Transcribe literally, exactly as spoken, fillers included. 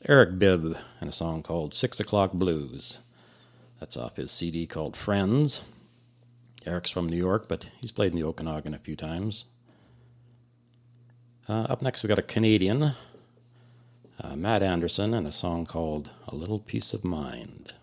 Eric Bibb and a song called Six O'Clock Blues. That's off his C D called Friends. Eric's from New York, but he's played in the Okanagan a few times. Uh, up next we got a Canadian, uh, Matt Anderson, and a song called A Little Piece of Mind.